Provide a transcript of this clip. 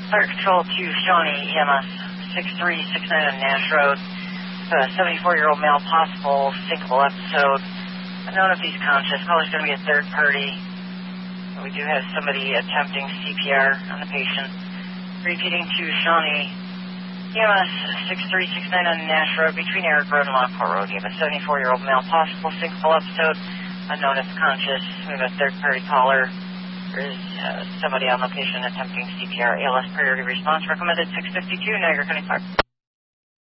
Fire Control to Shawnee, EMS 6369 on Nash Road. 74-year-old male, possible syncopal episode. Unknown if he's conscious. Caller's going to be a third party. We do have somebody attempting CPR on the patient. Repeating to Shawnee, EMS 6369 on Nash Road between Eric Road and Lockport Road. You have a 74-year-old male, possible syncopal episode. Unknown if conscious. We have a third party caller. There is somebody on location attempting CPR. ALS priority response recommended 652. Now you're connected.